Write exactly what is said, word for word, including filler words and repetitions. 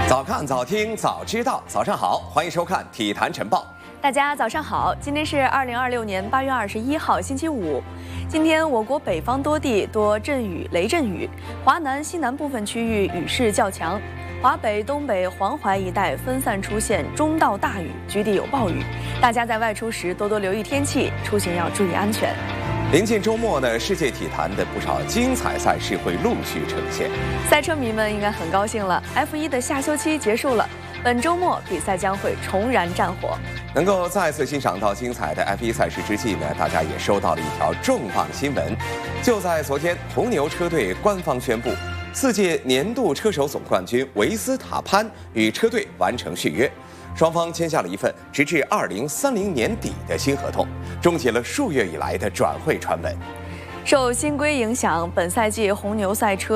早看早听早知道，早上好，欢迎收看《体坛晨报》。 大家早上好，今天是二零二六年八月二十一号，星期五。今天我国北方多地多阵雨、雷阵雨，华南、西南部分区域雨势较强，华北、东北、黄淮一带分散出现中到大雨，局地有暴雨。大家在外出时多多留意天气，出行要注意安全。 临近周末呢，世界体坛的不少精彩赛事会陆续呈现。 赛车迷们应该很高兴了 ，F 一 的夏休期结束了，本周末比赛将会重燃战火。 能够再次欣赏到精彩的 F 一 赛事之际呢，大家也收到了一条重磅新闻。就在昨天，红牛车队官方宣布，四届年度车手总冠军维斯塔潘与车队完成续约。双方签下了一份直至二零三零年底的新合同，终结了数月以来的转会传闻。 受新规影响，本赛季红牛赛车